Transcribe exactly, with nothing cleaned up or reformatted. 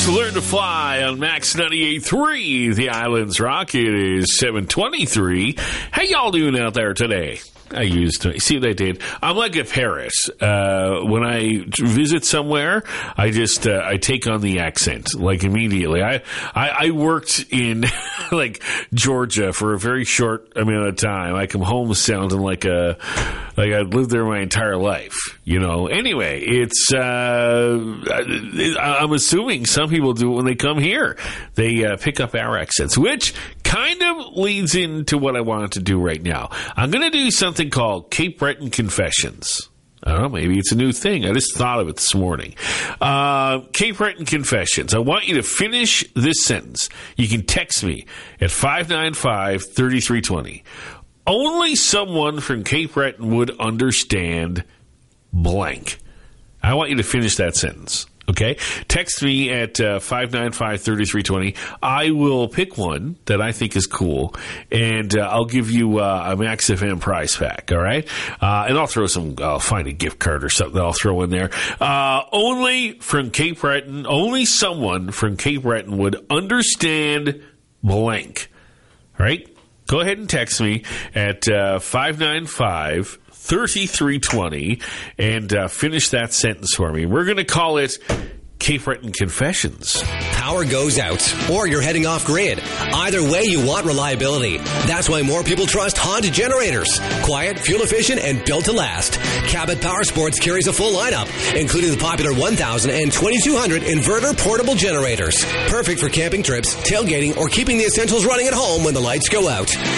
It's Learn to Fly on Max ninety-eight point three, The Islands Rock. It is seven twenty-three. How y'all doing out there today? I used to see what I did. I'm like a Paris. Uh, when I visit somewhere, I just uh, I take on the accent like immediately. I I, I worked in like Georgia for a very short amount of time. I come home sounding like a like I'd lived there my entire life. You know. Anyway, it's uh, I'm assuming some people do it when they come here. They uh, pick up our accents, which kind of leads into what I wanted to do right now. I'm going to do something called Cape Breton Confessions. I don't know, maybe it's a new thing. I just thought of it this morning. Uh, Cape Breton Confessions. I want you to finish this sentence. You can text me at five nine five, three three two zero. Only someone from Cape Breton would understand blank. I want you to finish that sentence. Okay? Text me at uh, five nine five, three three two zero. I will pick one that I think is cool, and uh, I'll give you uh, a Max F M prize pack, all right? Uh, and I'll throw some, I'll find a gift card or something that I'll throw in there. Uh, only from Cape Breton, only someone from Cape Breton would understand blank. All right? Go ahead and text me at uh, five nine five, three three two zero and uh, finish that sentence for me. We're going to call it Cape Breton Confessions. Power goes out, or you're heading off grid. Either way, you want reliability. That's why more people trust Honda generators. Quiet, fuel efficient, and built to last. Cabot Power Sports carries a full lineup, including the popular one thousand and twenty-two hundred inverter portable generators. Perfect for camping trips, tailgating, or keeping the essentials running at home when the lights go out.